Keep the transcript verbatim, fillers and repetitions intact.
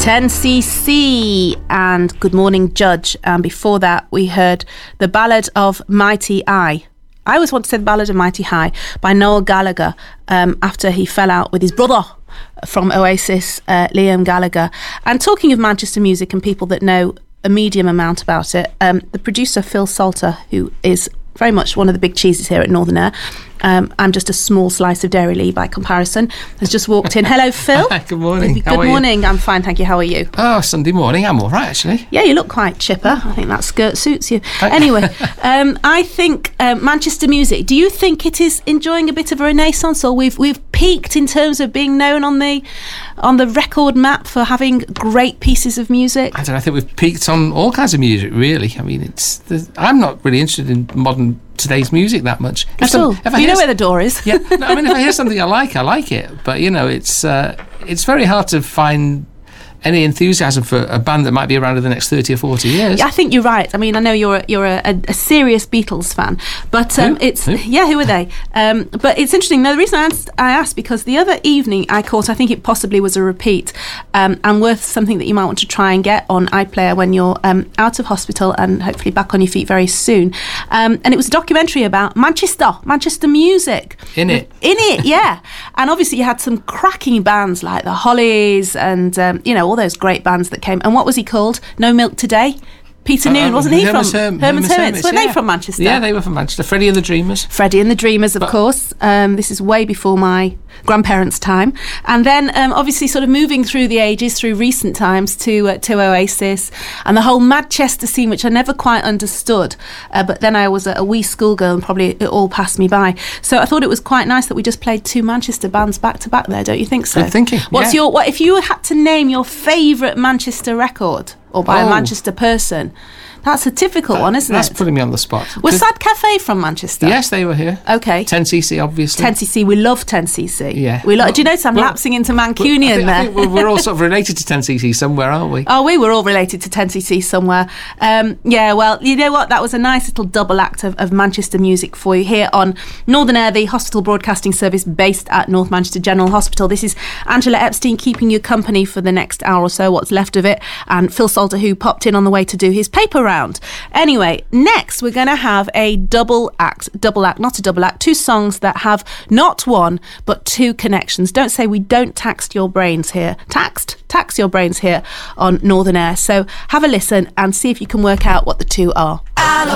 ten C C and Good Morning Judge. And before that, we heard the Ballad of Mighty Eye. I always want to say the Ballad of Mighty High by Noel Gallagher um, after he fell out with his brother from Oasis, uh, Liam Gallagher. And talking of Manchester music and people that know a medium amount about it, um, the producer Phil Salter, who is very much one of the big cheeses here at Northern Air, Um, I'm just a small slice of Dairy Lee by comparison, has just walked in. Hello, Phil. Good morning. Good How are morning. you? I'm fine, thank you. How are you? Oh, Sunday morning. I'm all right, actually. Yeah, you look quite chipper. I think that skirt suits you. Anyway, um, I think um, Manchester music, do you think it is enjoying a bit of a renaissance, or we've we've peaked in terms of being known on the on the record map for having great pieces of music? I don't know, I think we've peaked on all kinds of music, really. I mean, it's the, I'm not really interested in modern today's music that much. If At some, all. if I You know hear, where the door is. yeah, no, I mean, if I hear something I like, I like it. But, you know, it's uh, it's very hard to find any enthusiasm for a band that might be around in the next thirty or forty years. I think you're right. I mean, I know you're a, you're a, a, a serious Beatles fan, but um, Who? it's Who? yeah, who are they? Um, but it's interesting. No, the reason I asked, I asked because the other evening I caught, I think it possibly was a repeat, um, and worth something that you might want to try and get on iPlayer when you're um, out of hospital and hopefully back on your feet very soon. Um, and it was a documentary about Manchester, Manchester music. In it. In it, yeah. And obviously you had some cracking bands like the Hollies and um, you know, all those great bands that came. And what was he called? No Milk Today? Peter Uh, Noon, wasn't he Herman's from Herm- Herman's Herman's Hermits? Hermits, Weren't yeah. they from Manchester? Yeah, they were from Manchester. Freddie and the Dreamers. Freddie and the Dreamers, of But- course. Um, this is way before my grandparents' time. And then um, obviously sort of moving through the ages, through recent times to uh, to Oasis and the whole Manchester scene, which I never quite understood. Uh, but then I was a, a wee schoolgirl and probably it all passed me by. So I thought it was quite nice that we just played two Manchester bands back to back there, don't you think so? Good thinking, What's yeah. your, what if you had to name your favourite Manchester record, or by a Oh. Manchester person? That's a difficult one, isn't That's it? putting me on the spot. Was 'Cause- Sad Cafe from Manchester? Yes, they were here. Okay. ten C C, obviously. ten C C, we love ten C C. Yeah. We lo- Do you notice I'm Well, lapsing into Well, I Mancunian think, I there? think we're, we're all sort of related to ten C C somewhere, aren't we? Oh, we were all related to ten C C somewhere. Um, yeah, well, you know what? That was a nice little double act of, of Manchester music for you here on Northern Air, the hospital broadcasting service based at North Manchester General Hospital. This is Angela Epstein keeping you company for the next hour or so, what's left of it, and Phil Salter, who popped in on the way to do his paper round. Anyway, next we're going to have a double act, double act, not a double act, two songs that have not one, but two connections. Don't say we don't tax your brains here. Taxed? Tax your brains here on Northern Air. So have a listen and see if you can work out what the two are.